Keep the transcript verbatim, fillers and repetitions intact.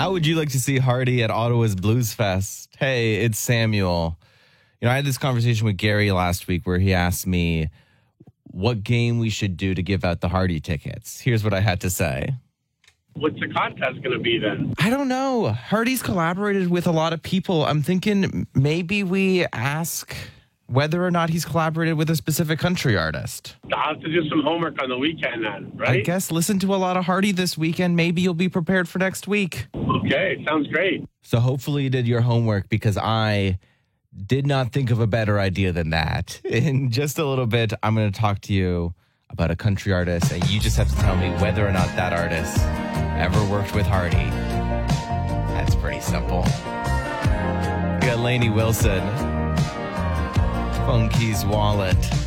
How would you like to see Hardy at Ottawa's Blues Fest? Hey, it's Samuel. You know, I had this conversation with Gary last week where he asked me what game we should do to give out the Hardy tickets. Here's what I had to say. What's the contest going to be then? I don't know. Hardy's collaborated with a lot of people. I'm thinking maybe we ask whether or not he's collaborated with a specific country artist. I'll have to do some homework on the weekend then, right? I guess listen to a lot of Hardy this weekend. Maybe you'll be prepared for next week. Okay, sounds great. So hopefully you did your homework, because I did not think of a better idea than that. In just a little bit, I'm going to talk to you about a country artist, and you just have to tell me whether or not that artist ever worked with Hardy. That's pretty simple. We got Lainey Wilson, Phone Keys Wallet.